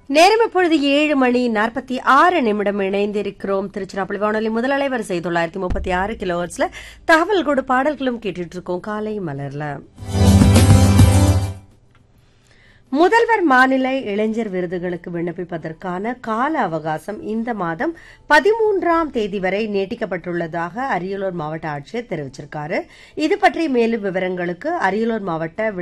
நேரம் இப்பொழுது 7:46 இணைந்திருக்கிறோம். திருச்சிராப்பள்ளி வானொலி முதல் அலைவரிசை 936 கிலோஹெர்ட்ஸ்ல தகவல்களோடு பாடல்களும் கேட்டுட்டு இருக்கோம். காலை மலர்ல முதல்வர் மாநில இளைஞர் விருதுகளுக்கு விண்ணப்பிப்பதற்கான கால அவகாசம் இந்த மாதம் 13ஆம் தேதி வரை நீட்டிக்கப்பட்டுள்ளதாக அரியலூர் மாவட்ட ஆட்சியர் தெரிவிச்சிருக்காரு. இது பற்றி மேலும் விவரங்களுக்கு அரியலூர் மாவட்ட